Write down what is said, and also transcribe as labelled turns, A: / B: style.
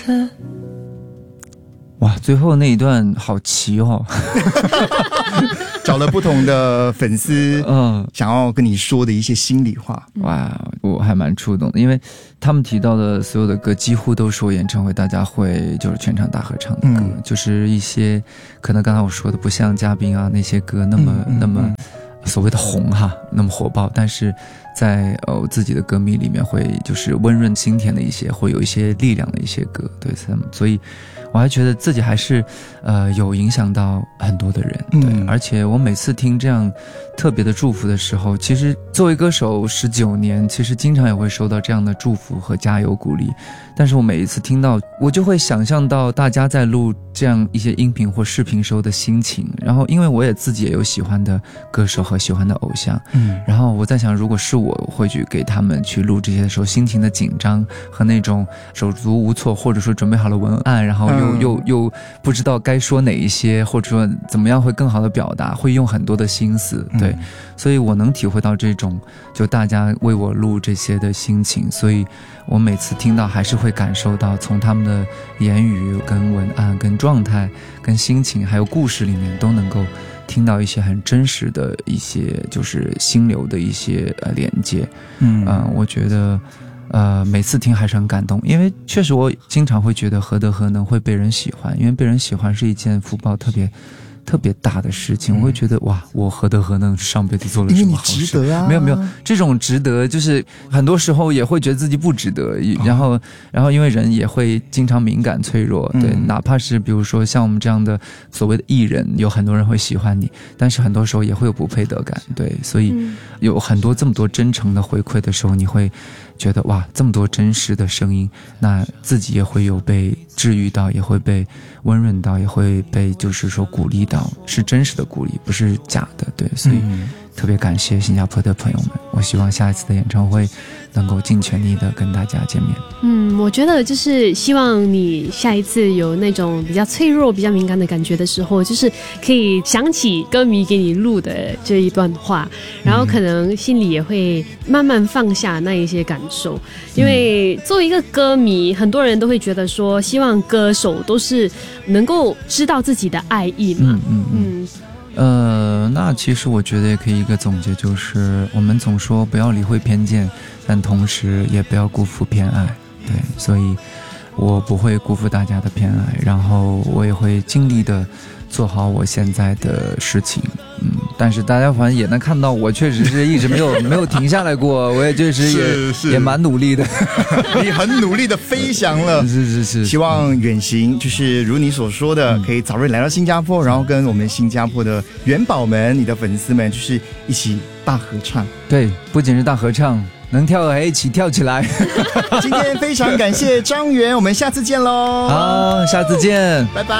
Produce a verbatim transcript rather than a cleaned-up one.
A: 哇，最后那一段好奇哦。
B: 找了不同的粉丝，嗯，想要跟你说的一些心里话。
A: 哇，我还蛮触动的，因为他们提到的所有的歌几乎都是我演唱会大家会就是全场大合唱的歌，嗯，就是一些可能刚才我说的不像嘉宾啊那些歌那么、嗯、那么所谓的红哈那么火爆，但是在呃我自己的歌迷里面会就是温润心田的一些，会有一些力量的一些歌，对，所以我还觉得自己还是呃有影响到很多的人，对，嗯，而且我每次听这样特别的祝福的时候，其实作为歌手十九年，其实经常也会收到这样的祝福和加油鼓励，但是我每一次听到，我就会想象到大家在录这样一些音频或视频时候的心情，然后因为我也自己也有喜欢的歌手和喜欢的偶像，嗯，然后我在想，如果是我会去给他们去录这些的时候，心情的紧张和那种手足无措，或者说准备好了文案，然后又、嗯、又又不知道该说哪一些，或者说怎么样会更好的表达，会用很多的心思，对，嗯，所以我能体会到这种就大家为我录这些的心情，所以我每次听到还是会感受到从他们的言语跟文案跟状态跟心情还有故事里面都能够听到一些很真实的一些就是心流的一些呃连接，嗯、呃、我觉得呃每次听还是很感动，因为确实我经常会觉得何德何能会被人喜欢，因为被人喜欢是一件福报特别特别大的事情，我会觉得哇，我何德何能上辈子做了什么好事？因为你值得啊！没有没有，这种值得就是很多时候也会觉得自己不值得，然后然后因为人也会经常敏感脆弱，对，嗯，哪怕是比如说像我们这样的所谓的艺人，有很多人会喜欢你，但是很多时候也会有不配得感，对，所以有很多这么多真诚的回馈的时候，你会觉得哇，这么多真实的声音，那自己也会有被治愈到，也会被温润到，也会被就是说鼓励到，是真实的鼓励，不是假的，对，所以特别感谢新加坡的朋友们，我希望下一次的演唱会能够尽全力的跟大家见面。
C: 嗯，我觉得就是希望你下一次有那种比较脆弱比较敏感的感觉的时候，就是可以想起歌迷给你录的这一段话，然后可能心里也会慢慢放下那一些感受，因为作为一个歌迷，很多人都会觉得说希望歌手都是能够知道自己的爱意嘛，嗯嗯嗯
A: 呃，那其实我觉得也可以一个总结，就是我们总说不要理会偏见，但同时也不要辜负偏爱，对，所以我不会辜负大家的偏爱，然后我也会尽力的做好我现在的事情，嗯，但是大家反正也能看到，我确实是一直没有没有停下来过，我也确实也也蛮努力的，
B: 你很努力的飞翔了，
A: 是是是，
B: 希望远行就是如你所说的，可以早日来到新加坡，然后跟我们新加坡的元宝们、你的粉丝们，就是一起大合唱。
A: 对，不仅是大合唱，能跳还一起跳起来。
B: 今天非常感谢张元，我们下次见喽！
A: 好，下次见，
B: 拜拜。